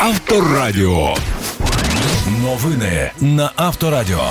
Авторадіо. Новини на Авторадіо.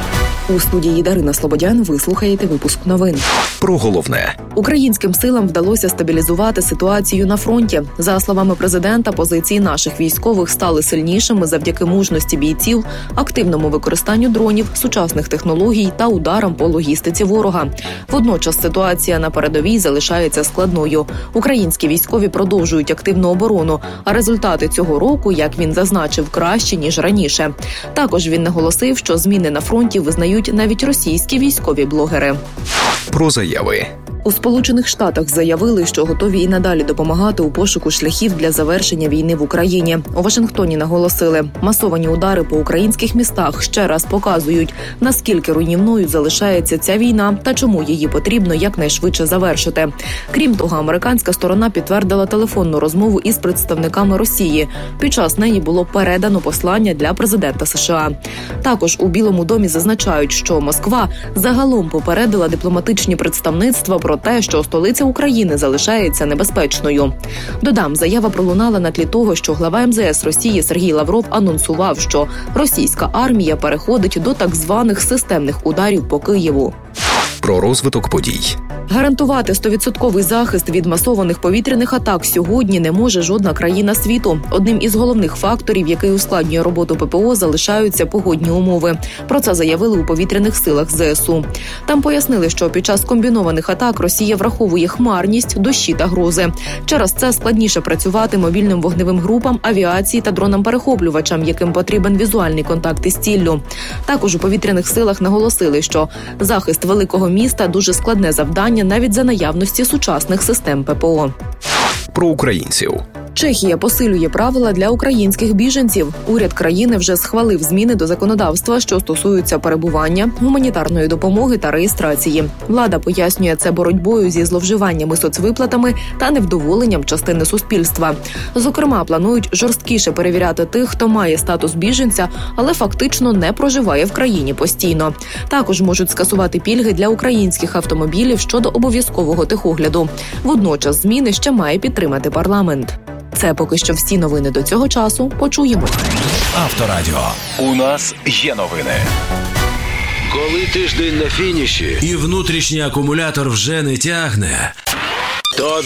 У студії Дарина Слободян ви слухаєте випуск новин. Про головне. Українським силам вдалося стабілізувати ситуацію на фронті. За словами президента, позиції наших військових стали сильнішими завдяки мужності бійців, активному використанню дронів, сучасних технологій та ударам по логістиці ворога. Водночас ситуація на передовій залишається складною. Українські військові продовжують активну оборону, а результати цього року, як він зазначив, кращі, ніж раніше. Також він наголосив, що зміни на фронті визнають навіть російські військові блогери. Про заяви. У Сполучених Штатах заявили, що готові і надалі допомагати у пошуку шляхів для завершення війни в Україні. У Вашингтоні наголосили, масовані удари по українських містах ще раз показують, наскільки руйнівною залишається ця війна та чому її потрібно якнайшвидше завершити. Крім того, американська сторона підтвердила телефонну розмову із представниками Росії. Під час неї було передано послання для президента США. Також у Білому домі зазначають, що Москва загалом попередила дипломатичні представництва про те, що столиця України залишається небезпечною. Додам, заява пролунала на тлі того, що глава МЗС Росії Сергій Лавров анонсував, що російська армія переходить до так званих системних ударів по Києву. Про розвиток подій. Гарантувати 100% захист від масованих повітряних атак сьогодні не може жодна країна світу. Одним із головних факторів, який ускладнює роботу ППО, залишаються погодні умови. Про це заявили у повітряних силах ЗСУ. Там пояснили, що під час комбінованих атак Росія враховує хмарність, дощі та грози. Через це складніше працювати мобільним вогневим групам, авіації та дронам-перехоплювачам, яким потрібен візуальний контакт із ціллю. Також у повітряних силах наголосили, що захист великого міста – дуже складне завдання, навіть за наявності сучасних систем ППО. Про українців. Чехія посилює правила для українських біженців. Уряд країни вже схвалив зміни до законодавства, що стосуються перебування, гуманітарної допомоги та реєстрації. Влада пояснює це боротьбою зі зловживаннями соцвиплатами та невдоволенням частини суспільства. Зокрема, планують жорсткіше перевіряти тих, хто має статус біженця, але фактично не проживає в країні постійно. Також можуть скасувати пільги для українських автомобілів щодо обов'язкового техогляду. Водночас зміни ще має підтримати парламент. Це поки що всі новини до цього часу. Почуємо. Авторадіо. У нас є новини. Коли тиждень на фініші і внутрішній акумулятор вже не тягне, то